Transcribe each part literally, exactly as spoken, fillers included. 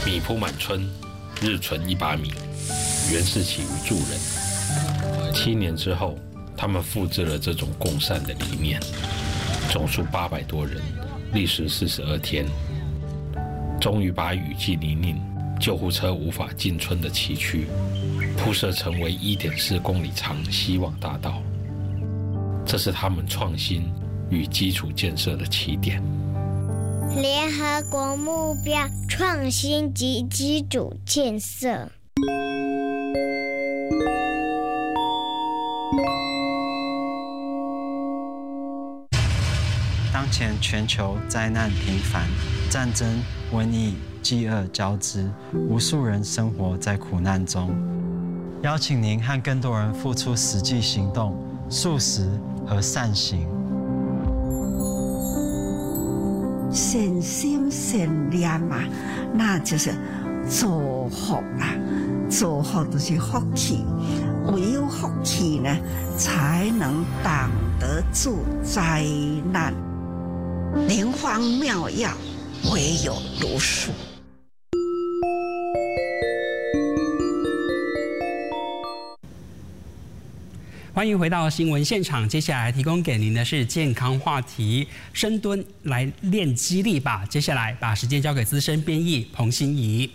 米铺满村，日存一把米，原是起于助人。七年之后，他们复制了这种共善的理念，总数八百多人，历时四十二天，终于把雨季泥泞、救护车无法进村的崎岖，铺设成为 一点四公里长希望大道。这是他们创新与基础建设的起点。 联合国目标创新及基础建设。 当前全球灾难频繁，战争、瘟疫、饥饿交织，无数人生活在苦难中。邀请您和更多人付出实际行动，素食和善行。 善心善念嘛，那就是祝福啦。祝福就是福气，唯有福气呢，才能挡得住灾难。灵方妙药，唯有如是。 欢迎回到新闻现场，接下来提供给您的是健康话题，深蹲来练肌力吧。接下来把时间交给资深编译彭欣怡。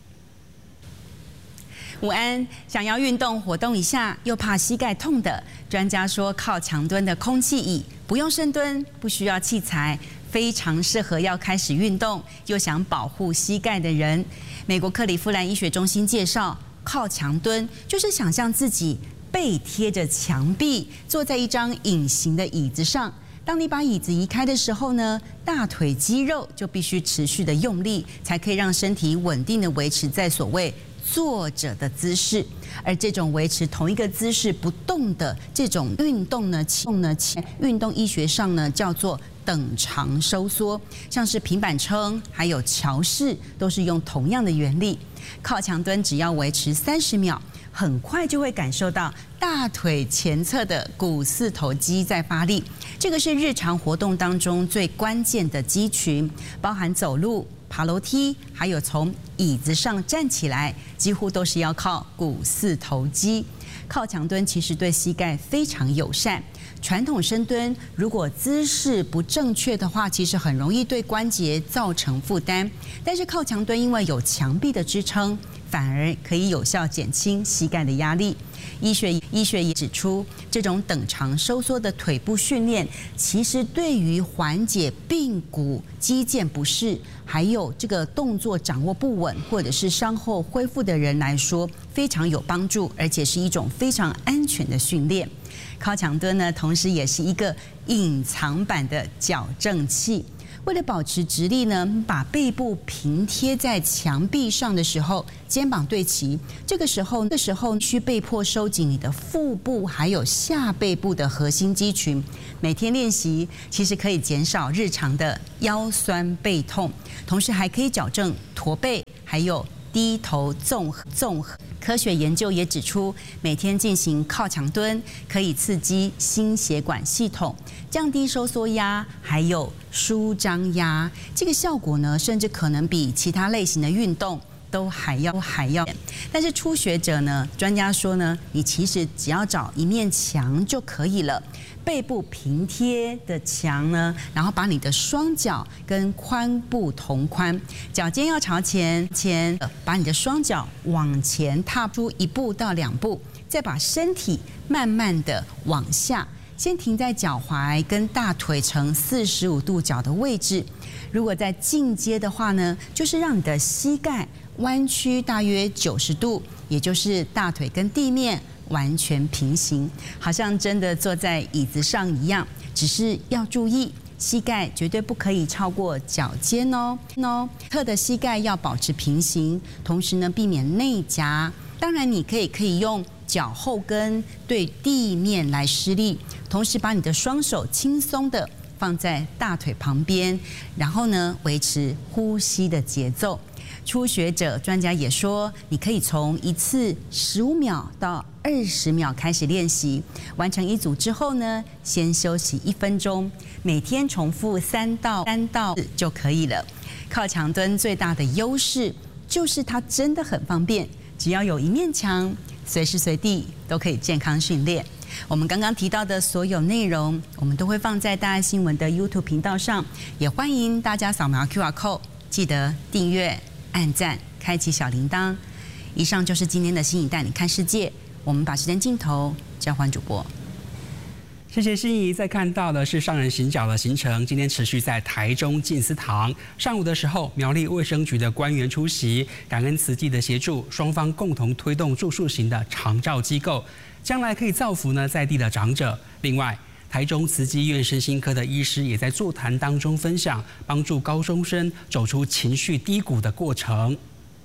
午安，想要运动活动一下，又怕膝盖痛的，专家说靠墙蹲的空气椅，不用深蹲，不需要器材，非常适合要开始运动又想保护膝盖的人。美国克利夫兰医学中心介绍，靠墙蹲就是想象自己背贴着墙壁，坐在一张隐形的椅子上。当你把椅子移开的时候呢，大腿肌肉就必须持续的用力，才可以让身体稳定的维持在所谓坐着的姿势。而这种维持同一个姿势不动的这种运动呢，呢运动医学上呢叫做等长收缩，像是平板撑还有桥式都是用同样的原理。靠墙蹲只要维持三十秒，很快就会感受到大腿前侧的股四头肌在发力。这个是日常活动当中最关键的肌群，包含走路、爬楼梯，还有从椅子上站起来，几乎都是要靠股四头肌。靠墙蹲其实对膝盖非常友善。传统深蹲如果姿势不正确的话，其实很容易对关节造成负担。但是靠墙蹲因为有墙壁的支撑，反而可以有效减轻膝盖的压力。医学医学也指出，这种等长收缩的腿部训练，其实对于缓解髌骨、肌腱不适，还有这个动作掌握不稳或者是伤后恢复的人来说，非常有帮助，而且是一种非常安全的训练。靠墙蹲呢，同时也是一个隐藏版的矫正器。为了保持直立呢，把背部平贴在墙壁上的时候，肩膀对齐。这个时候，这时候需被迫收紧你的腹部还有下背部的核心肌群。每天练习，其实可以减少日常的腰酸背痛，同时还可以矫正驼背，还有低头综合综合。科学研究也指出，每天进行靠墙蹲可以刺激心血管系统，降低收缩压，还有舒张压。这个效果呢，甚至可能比其他类型的运动都还要还要。但是初学者呢，专家说呢，你其实只要找一面墙就可以了。背部平贴的墙呢，然后把你的双脚跟髋部同宽，脚尖要朝前前，把你的双脚往前踏出一步到两步，再把身体慢慢的往下，先停在脚踝跟大腿呈四十五度角的位置。如果在进阶的话呢，就是让你的膝盖弯曲大约九十度，也就是大腿跟地面完全平行，好像真的坐在椅子上一样。只是要注意，膝盖绝对不可以超过脚尖哦。哦，侧的膝盖要保持平行，同时呢，避免内夹。当然，你可以可以用脚后跟对地面来施力，同时把你的双手轻松的放在大腿旁边，然后呢，维持呼吸的节奏。初学者专家也说，你可以从一次十五秒到二十秒开始练习，完成一组之后呢，先休息一分钟，每天重复三到三到四就可以了。靠墙蹲最大的优势就是它真的很方便，只要有一面墙，随时随地都可以健康训练。我们刚刚提到的所有内容，我们都会放在大爱新闻的 YouTube 频道上，也欢迎大家扫描 Q R code， 记得订阅、按赞、开启小铃铛。以上就是今天的新颖带你看世界，我们把时间镜头交还主播。 谢谢心怡。再看到的是上人行脚的行程，今天持续在台中静思堂。上午的时候，苗栗卫生局的官员出席，感恩慈济的协助，双方共同推动住宿型的长照机构，将来可以造福呢在地的长者。另外，台中慈济医院身心科的医师也在座谈当中分享，帮助高中生走出情绪低谷的过程。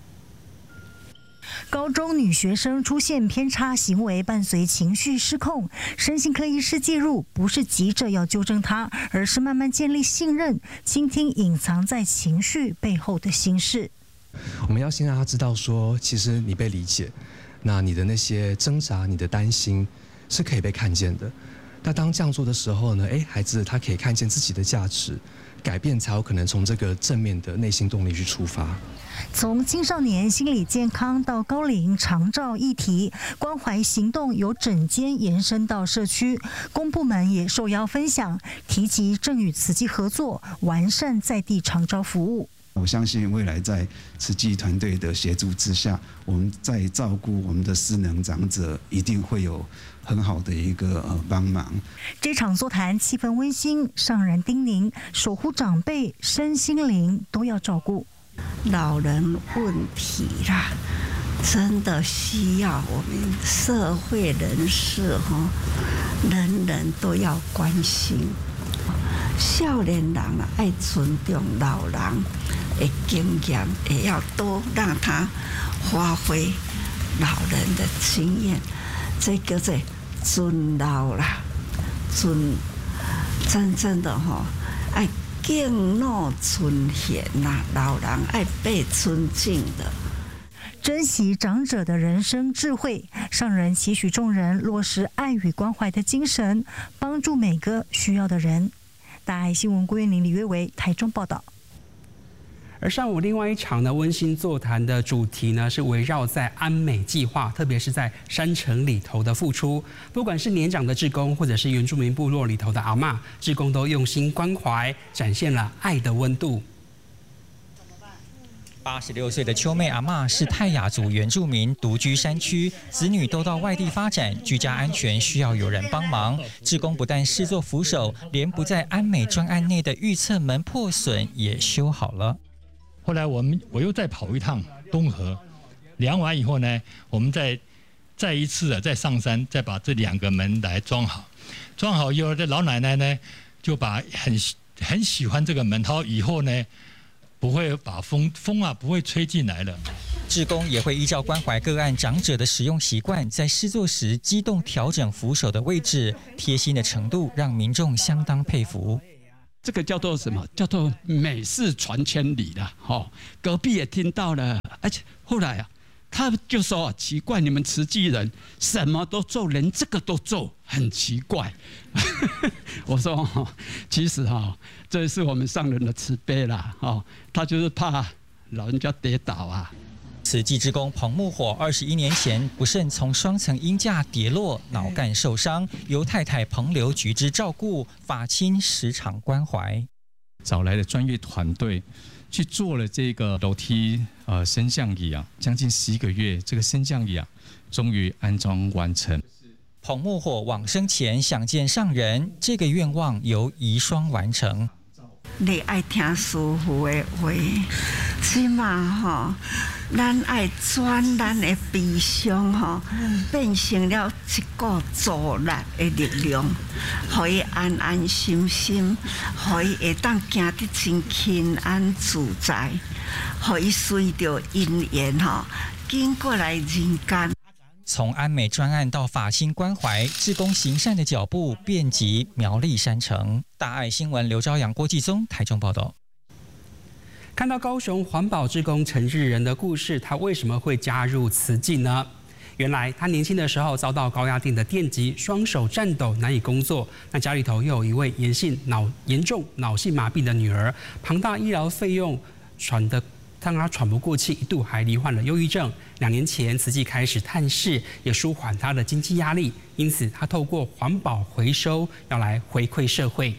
高中女学生出现偏差行为，伴随情绪失控，身心科医师介入，不是急着要纠正她，而是慢慢建立信任，倾听隐藏在情绪背后的心事。 我们要先让她知道说，其实你被理解，那你的那些挣扎、你的担心是可以被看见的。那当这样做的时候呢，哎，孩子他可以看见自己的价值，改变才有可能从这个正面的内心动力去出发。 从青少年心理健康到高龄长照议题，关怀行动由诊间延伸到社区，公部门也受邀分享，提及正与慈济合作，完善在地长照服务。 我相信未来在慈济团队的协助之下，我们在照顾我们的失能长者，一定会有很好的一个呃帮忙。 这场座谈气氛温馨，上人叮咛，守护长辈身心灵都要照顾。 老人问题啦，真的需要我们社会人士哈，人人都要关心。少年人啊，爱尊重老人的经验，也要多让他发挥老人的经验。这叫做尊老啦，尊真正的哈爱。敬老尊贤呐，老人爱被尊敬的， 珍惜长者的人生智慧。上人期许众人落实爱与关怀的精神，帮助每个需要的人。大爱新闻郭元玲、李月维台中报道。 而上午另外一场呢温馨座谈的主题呢是围绕在安美计划，特别是在山城里头的付出，不管是年长的志工，或者是原住民部落里头的阿嬷，志工都用心关怀，展现了爱的温度。 八十六岁的秋妹阿嬷是泰雅族原住民，独居山区，子女都到外地发展，居家安全需要有人帮忙。志工不但视作扶手，连不在安美专案内的预测门破损也修好了。 后来我们我又再跑一趟东河，量完以后呢，我们再再一次的再上山，再把这两个门来装好。装好以后，这老奶奶呢就把很很喜欢这个门，她以后呢不会把风风啊不会吹进来了。 志工也会依照关怀个案长者的使用习惯，在施作时机动调整扶手的位置，贴心的程度让民众相当佩服。 这个叫做什么？叫做美事传千里啦！哦，隔壁也听到了，而且后来啊，他就说奇怪，你们慈济人什么都做，连这个都做，很奇怪。我说哦，其实哈、哦，这是我们上人的慈悲啦，哦，他就是怕老人家跌倒啊。 慈济志工彭木火二十一年前不慎从双层鹰架跌落，脑干受伤，由太太彭刘菊枝照顾，法亲时常关怀， 找来的专业团队去做了这个楼梯呃升降椅啊，将近十一个月，这个升降椅啊终于安装完成。 彭木火往生前想见上人，这个愿望由遗孀完成。 你爱听师父的话，起码吼，咱爱转咱的悲伤吼，变成了一股助力的力量，可以安安心心，可以会当行得真平安自在，可以随着因缘吼，经过来人间。 从安美专案到法亲关怀，志工行善的脚步遍及苗栗山城。大爱新闻刘朝阳、郭继宗台中报道。 看到高雄环保志工陈日仁的故事，他为什么会加入慈济呢？原来他年轻的时候遭到高压电的电击，双手颤抖，难以工作。那家里头又有一位严性脑严重脑性麻痹的女儿，庞大医疗费用喘得让他喘不过气，一度还罹患了忧郁症。两年前，慈济开始探视，也舒缓他的经济压力，因此他透过环保回收，要来回馈社会。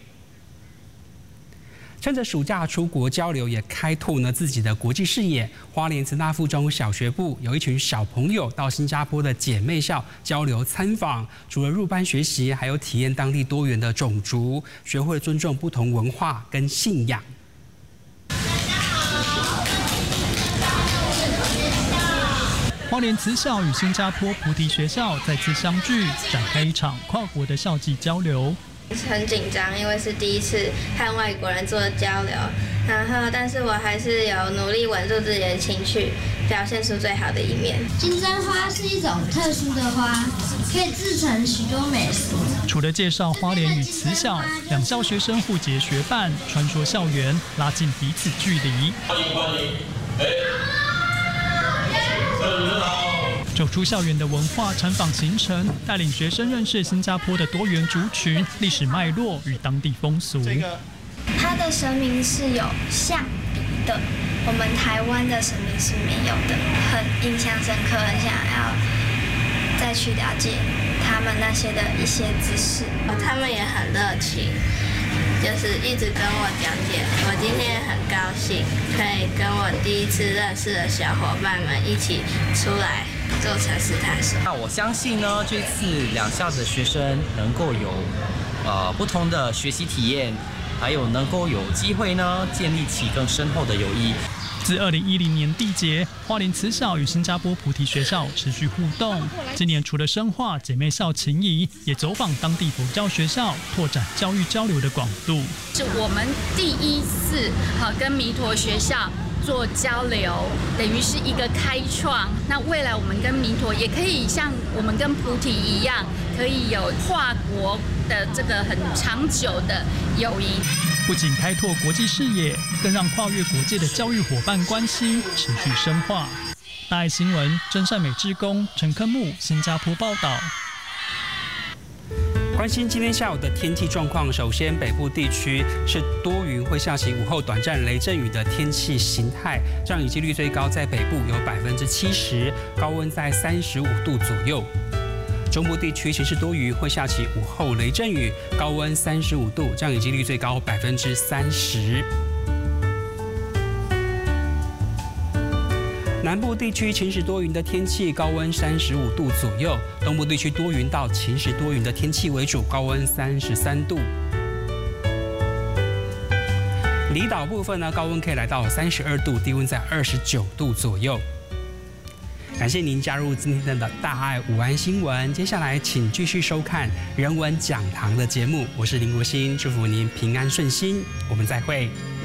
趁着暑假出国交流，也开拓呢自己的国际视野。花莲慈大附中小学部有一群小朋友到新加坡的姐妹校交流参访，除了入班学习，还有体验当地多元的种族，学会尊重不同文化跟信仰。 花莲慈小与新加坡菩提学校再次相聚，展开一场跨国的校际交流。 很紧张，因为是第一次和外国人做交流，然后但是我还是有努力稳住自己的情绪，表现出最好的一面。 金针花是一种特殊的花，可以制成许多美食。 除了介绍花莲与慈小，两校学生互结学伴，穿梭校园，拉近彼此距离。欢迎欢迎，哎，走出校园的文化参访行程，带领学生认识新加坡的多元族群、历史脉络与当地风俗。 它的神明是有象鼻的，我们台湾的神明是没有的，很印象深刻，很想要再去了解他们那些的一些知识。 他们也很热情，就是一直跟我讲解。我今天也很高兴，可以跟我第一次认识的小伙伴们一起出来做城市探索。 那我相信呢，这次两校的学生能够有呃不同的学习体验，还有能够有机会呢建立起更深厚的友谊。 自二零一零年缔结，花莲慈小与新加坡菩提学校持续互动。今年除了深化姐妹校情谊，也走访当地佛教学校，拓展教育交流的广度。 是我们第一次好跟弥陀学校做交流，等于是一个开创。那未来我们跟弥陀也可以像我们跟菩提一样，可以有跨国的这个很长久的友谊。 不仅开拓国际视野，更让跨越国界的教育伙伴关系持续深化。大爱新闻真善美志工陈科木新加坡报道。 关心今天下午的天气状况，首先北部地区是多云，会下起午后短暂雷阵雨的天气形态，降雨几率最高在北部有百分之七十，高温在三十五度左右。中部地区晴时多云，会下起午后雷阵雨，高温三十五度，降雨几率最高百分之三十。南部地区晴时多云的天气，高温三十五度左右；东部地区多云到晴时多云的天气为主，高温三十三度。离岛部分呢，高温可以来到三十二度，低温在二十九度左右。感谢您加入今天的大爱午安新闻，接下来请继续收看人文讲堂的节目，我是林国兴，祝福您平安顺心，我们再会。